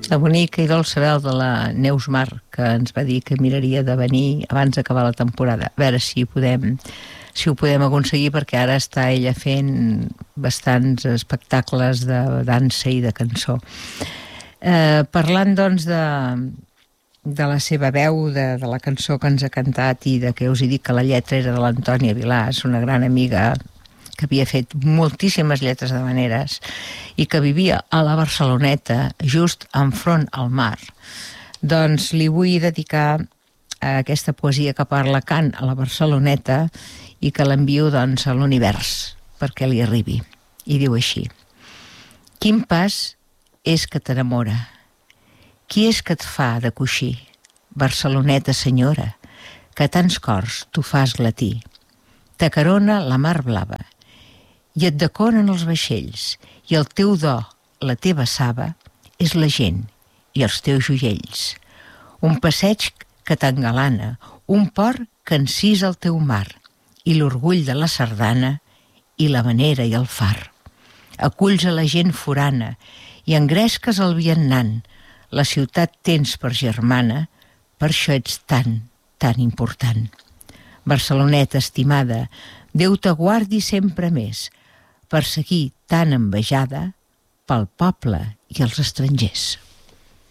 La bonica i dolça veu de la Neus Mar, que ens va dir que miraria de venir abans d'acabar la temporada. A veure si ho podem aconseguir, perquè ara està ella fent bastants espectacles de dansa i de cançó. Parlant, doncs, de la seva veu, de la cançó que ens ha cantat, i de que us he dit que la lletra era de l'Antònia Vilàs, una gran amiga que havia fet moltíssimes lletres de maneres i que vivia a la Barceloneta, just enfront al mar. Doncs li vull dedicar aquesta poesia que parla cant a la Barceloneta i que l'envio, doncs, a l'univers perquè li arribi. I diu així: quin pas és que t'enamora? Qui és que et fa de coixí? Barceloneta senyora, que tants cors tu fas glatir. T'acarona la mar blava i et decoren els vaixells, i el teu do, la teva saba, és la gent i els teus joiells. Un passeig que t'engalana, un port que encisa el teu mar, i l'orgull de la sardana, i la manera i el far. Aculls a la gent forana i engresques el vianant. La ciutat tens per germana, per això ets tan, tan important. Barceloneta estimada, Déu te guardi sempre més, per seguir tan envejada pel poble i els estrangers.